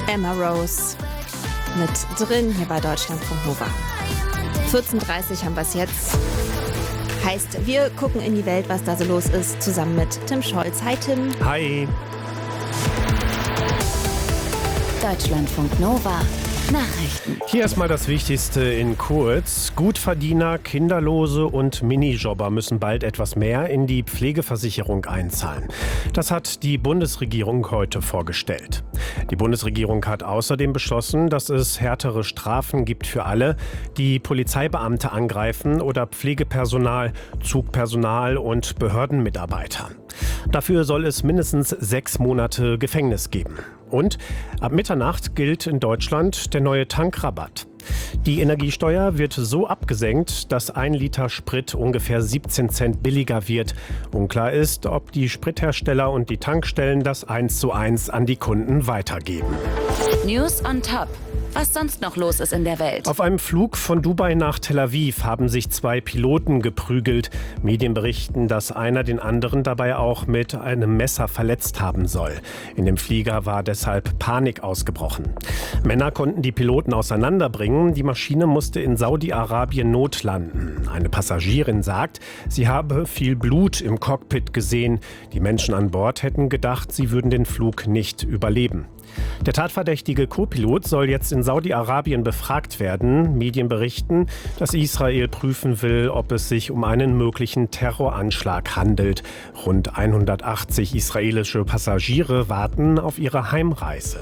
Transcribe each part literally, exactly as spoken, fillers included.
Emma Rose mit drin hier bei Deutschlandfunk Nova. vierzehn Uhr dreißig haben wir es jetzt. Heißt, wir gucken in die Welt, was da so los ist, zusammen mit Tim Scholz. Hi Tim. Hi. Deutschlandfunk Nova. Nachrichten. Hier erstmal das Wichtigste in kurz. Gutverdiener, Kinderlose und Minijobber müssen bald etwas mehr in die Pflegeversicherung einzahlen. Das hat die Bundesregierung heute vorgestellt. Die Bundesregierung hat außerdem beschlossen, dass es härtere Strafen gibt für alle, die Polizeibeamte angreifen oder Pflegepersonal, Zugpersonal und Behördenmitarbeiter. Dafür soll es mindestens sechs Monate Gefängnis geben. Und ab Mitternacht gilt in Deutschland der neue Tankrabatt. Die Energiesteuer wird so abgesenkt, dass ein Liter Sprit ungefähr siebzehn Cent billiger wird. Unklar ist, ob die Sprithersteller und die Tankstellen das eins zu eins an die Kunden weitergeben. News on top. Was sonst noch los ist in der Welt. Auf einem Flug von Dubai nach Tel Aviv haben sich zwei Piloten geprügelt. Medien berichten, dass einer den anderen dabei auch mit einem Messer verletzt haben soll. In dem Flieger war deshalb Panik ausgebrochen. Männer konnten die Piloten auseinanderbringen. Die Maschine musste in Saudi-Arabien notlanden. Eine Passagierin sagt, sie habe viel Blut im Cockpit gesehen. Die Menschen an Bord hätten gedacht, sie würden den Flug nicht überleben. Der tatverdächtige Co-Pilot soll jetzt in Saudi-Arabien befragt werden. Medien berichten, dass Israel prüfen will, ob es sich um einen möglichen Terroranschlag handelt. Rund hundertachtzig israelische Passagiere warten auf ihre Heimreise.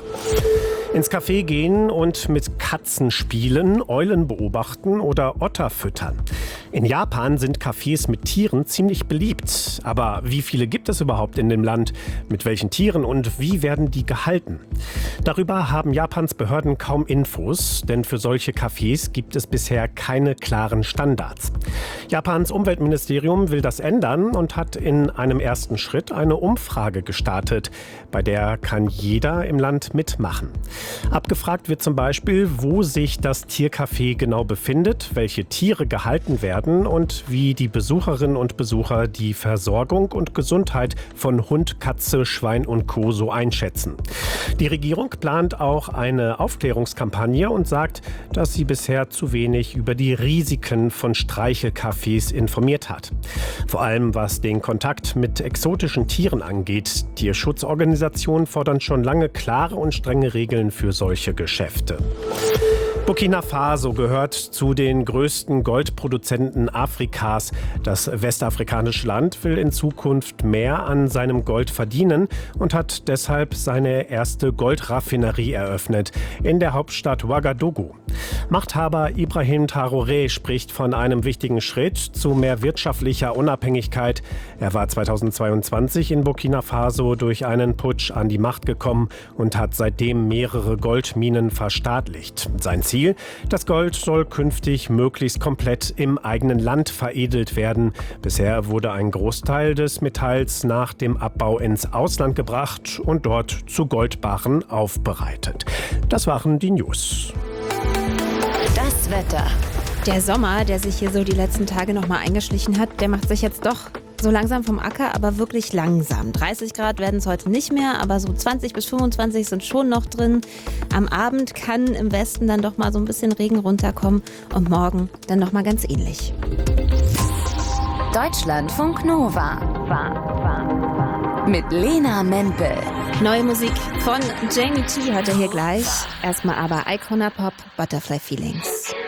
Ins Café gehen und mit Katzen spielen, Eulen beobachten oder Otter füttern. In Japan sind Cafés mit Tieren ziemlich beliebt. Aber wie viele gibt es überhaupt in dem Land? Mit welchen Tieren und wie werden die gehalten? Darüber haben Japans Behörden kaum Infos, denn für solche Cafés gibt es bisher keine klaren Standards. Japans Umweltministerium will das ändern und hat in einem ersten Schritt eine Umfrage gestartet. Bei der kann jeder im Land mitmachen. Abgefragt wird zum Beispiel, wo sich das Tiercafé genau befindet, welche Tiere gehalten werden und wie die Besucherinnen und Besucher die Versorgung und Gesundheit von Hund, Katze, Schwein und Co. so einschätzen. Die Regierung plant auch eine Aufklärungskampagne und sagt, dass sie bisher zu wenig über die Risiken von Streichelcafés informiert hat. Vor allem was den Kontakt mit exotischen Tieren angeht. Tierschutzorganisationen fordern schon lange klare und strenge Regeln für solche Geschäfte. Burkina Faso gehört zu den größten Goldproduzenten Afrikas. Das westafrikanische Land will in Zukunft mehr an seinem Gold verdienen und hat deshalb seine erste Goldraffinerie eröffnet in der Hauptstadt Ouagadougou. Machthaber Ibrahim Traoré spricht von einem wichtigen Schritt zu mehr wirtschaftlicher Unabhängigkeit. Er war zweitausendzweiundzwanzig in Burkina Faso durch einen Putsch an die Macht gekommen und hat seitdem mehrere Goldminen verstaatlicht. Sein Ziel: Das Gold soll künftig möglichst komplett im eigenen Land veredelt werden. Bisher wurde ein Großteil des Metalls nach dem Abbau ins Ausland gebracht und dort zu Goldbarren aufbereitet. Das waren die News. Das Wetter. Der Sommer, der sich hier so die letzten Tage noch mal eingeschlichen hat, der macht sich jetzt doch so langsam vom Acker, aber wirklich langsam. dreißig Grad werden es heute nicht mehr, aber so zwanzig bis fünfundzwanzig sind schon noch drin. Am Abend kann im Westen dann doch mal so ein bisschen Regen runterkommen und morgen dann noch mal ganz ähnlich. Deutschlandfunk Nova. Mit Lena Mempel. Neue Musik von Jamie T heute hier gleich. Erstmal aber Icona Pop, Butterfly Feelings.